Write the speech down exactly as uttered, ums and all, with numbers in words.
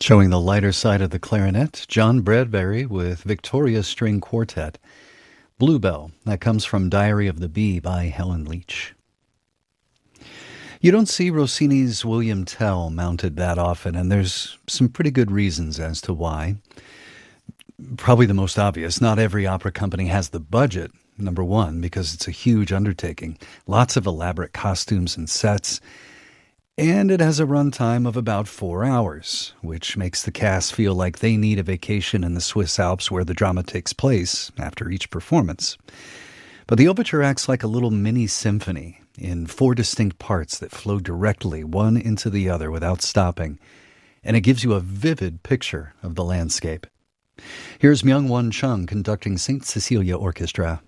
Showing the lighter side of the clarinet, John Bradbury with Victoria String Quartet. Bluebell, that comes from Diary of the Bee by Helen Leach. You don't see Rossini's William Tell mounted that often, and there's some pretty good reasons as to why. Probably the most obvious, not every opera company has the budget, number one, because it's a huge undertaking. Lots of elaborate costumes and sets. And it has a runtime of about four hours, which makes the cast feel like they need a vacation in the Swiss Alps where the drama takes place after each performance. But the overture acts like a little mini symphony in four distinct parts that flow directly one into the other without stopping, and it gives you a vivid picture of the landscape. Here's Myung-Won Chung conducting Saint Cecilia Orchestra.